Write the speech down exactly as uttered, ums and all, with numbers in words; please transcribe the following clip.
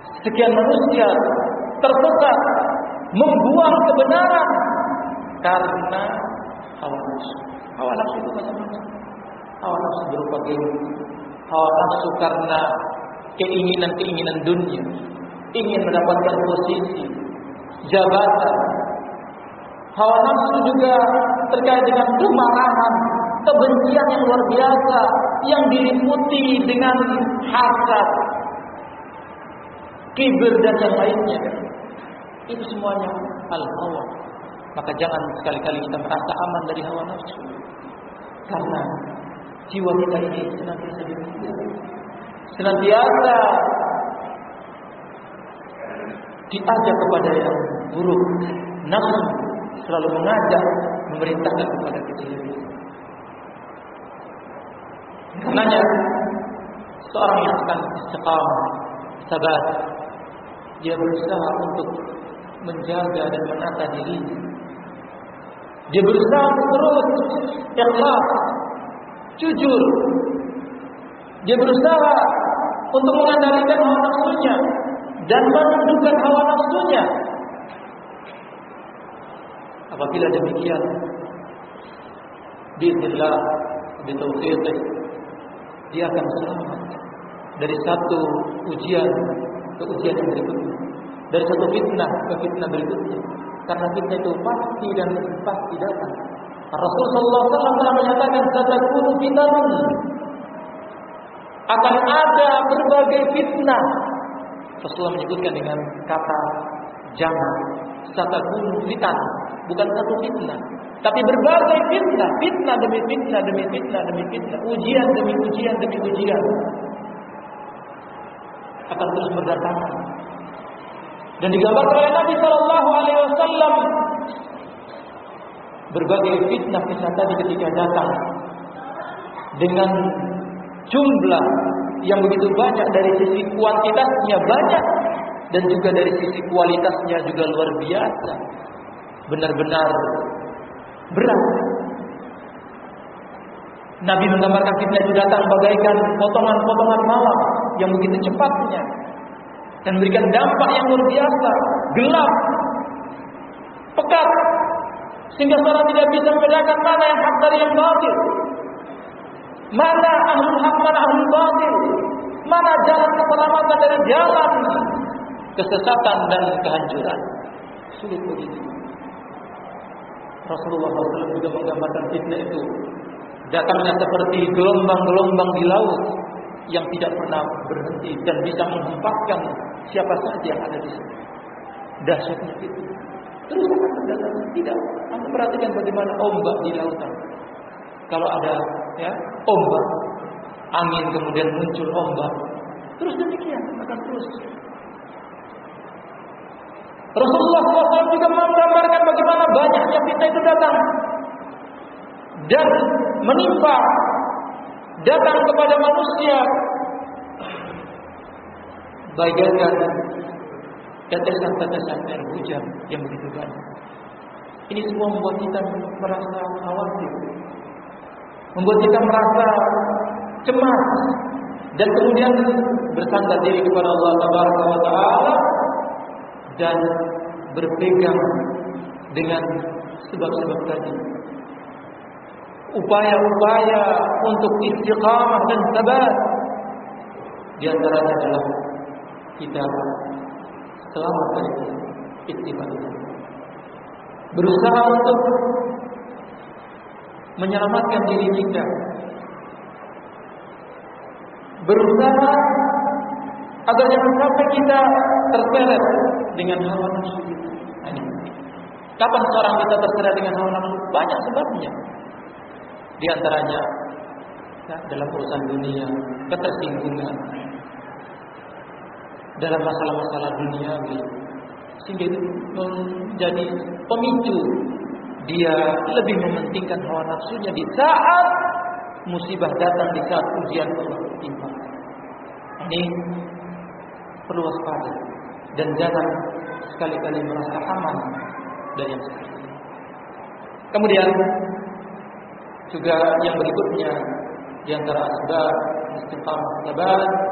sekian manusia tersesat, membuang kebenaran karena hawa nafsu. Hawa nafsu itu macam-macam. Hawa nafsu berupa gengsi, hawa nafsu karena keinginan-keinginan dunia, ingin mendapatkan posisi, jabatan. Hawa nafsu juga terkait dengan kemarahan, kebencian yang luar biasa yang diliputi dengan hasad, kibir dan yang lainnya. Itu semuanya al-hawa. Maka jangan sekali-kali kita merasa aman dari hawa nafsu, karena jiwa kita ini senantiasa demikian, senantiasa diajak kepada yang buruk. Nafsu selalu mengajak, memerintahkan kepada kejelekan. Karenanya seorang yang akan istiqamah, sabar, dia berusaha untuk menjaga dan menata dirinya. Dia berusaha untuk terus ikhlas, jujur. Dia berusaha untuk mengendalikan hawa nafsunya dan menundukkan hawa nafsunya. Apabila demikian, biiznillah, bitaufiqih, dia akan selamat dari satu ujian ke ujian yang berikutnya, dari satu fitnah ke fitnah berikutnya. Karena fitnah itu pasti dan pasti datang. Rasulullah sallallahu alaihi wasallam telah menyatakan, satakunu fitanun, akan ada berbagai fitnah. Rasulullah menyebutkan dengan kata jamak, satakunu fitan, bukan satu fitnah, tapi berbagai fitnah, fitnah demi fitnah demi fitnah demi fitnah, ujian demi ujian demi ujian akan terus berdatangan. Dan digambarkan oleh Nabi Shallallahu Alaihi Wasallam berbagai fitnah-fitnah tadi ketika datang dengan jumlah yang begitu banyak, dari sisi kuantitasnya banyak dan juga dari sisi kualitasnya juga luar biasa, benar-benar berat. Nabi menggambarkan fitnah itu datang bagaikan potongan-potongan malam yang begitu cepatnya dan memberikan dampak yang luar biasa, gelap, pekat, sehingga seorang tidak bisa membedakan mana yang hak dari yang batil, mana ahlul hak, mana ahlul batil, mana jalan keselamatan dari jalan kesesatan dan kehancuran. Sulit begitu. Rasulullah shallallahu alaihi wasallam juga menggambarkan fitnah itu datangnya seperti gelombang-gelombang di laut yang tidak pernah berhenti dan bisa menghempaskan siapa saja yang ada di situ. Dahsyatnya itu terus akan datang. Tidak, Anda perhatikan bagaimana ombak di lautan. Kalau ada ya ombak, angin kemudian muncul ombak, terus demikian akan terus. Rasulullah shallallahu alaihi wasallam juga menggambarkan bagaimana banyaknya fitnah itu datang dan menimpa, datang kepada manusia bagaikan tetesan-tetesan air hujan yang begitu banyak. Ini semua membuat kita merasa khawatir, membuat kita merasa cemas, dan kemudian bersandar diri kepada Allah Tabaraka wa Ta'ala dan berpegang dengan sebab-sebab tadi. Upaya-upaya untuk istiqamah dan sabar, di antaranya adalah kita selamat dari ittiba', berusaha untuk menyelamatkan diri kita, berusaha agar jangan sampai kita terseret dengan hawa nafsu kita. Kapan seorang kita terseret dengan hawa nafsu? Banyak sebabnya. Di antaranya ya, dalam urusan dunia, ketersinggungan dalam masalah-masalah duniawi, sehingga itu menjadi pemicu dia lebih mementingkan hawa nafsunya di saat musibah datang, di saat ujian Allah timpa. Ini perlu waspada dan jangan sekali-kali merasa aman dari yang seperti ini. Kemudian juga yang berikutnya di antara asbab istiqamah sabar